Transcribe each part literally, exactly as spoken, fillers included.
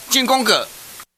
进攻个。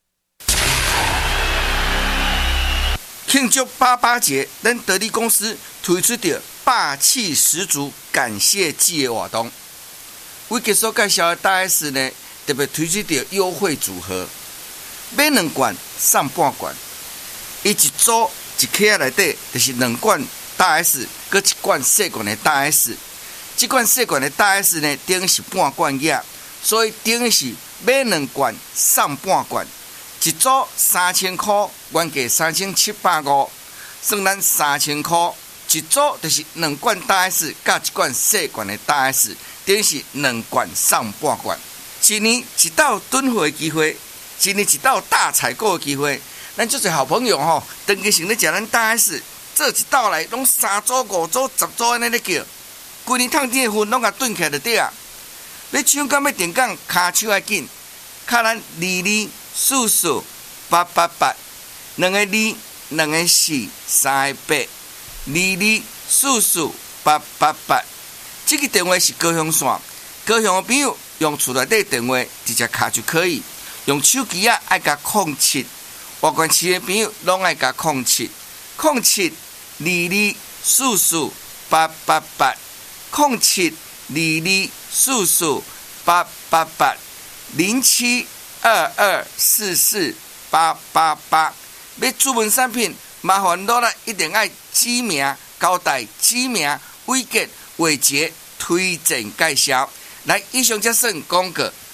庆祝八八节，咱得力公司推出着霸气十足感谢季的活动。为结束介绍的大 S 呢，特别推出着优惠组合，买两罐送半罐，伊一组一盒内底就是两罐大 S， 搁一罐细罐的大 S。这罐细罐的大 S 呢，等于是半罐液，所以等于是买两罐送半罐，一组三千块，原价三千七百五，算咱三千块，一组就是两罐大 S 加一罐细罐的大 S， 等于是两罐送半罐。一年一道囤货的机会，一年一道大采购的机会，咱这些好朋友吼，长期想咧食咱大 S， 做一道来拢三组、五组、十组安尼咧叫。规年趁钱的份拢甲囤起来就对啊！要抢到要定岗，骹手要紧，卡咱二二四四八八八，两个二，两个四，三个八，二二四四八八八。这个电话是高雄线，高雄的朋友用厝内底电话直接卡就可以，用手机啊爱加零七，外县市的朋友拢爱加零七，零七二二四四八八八。零七二二四四八八八零七二二四四八八八，要注文产品，麻烦落来一定要指名交代，指名、伟杰、伟杰推荐介绍。来，以上这算广告。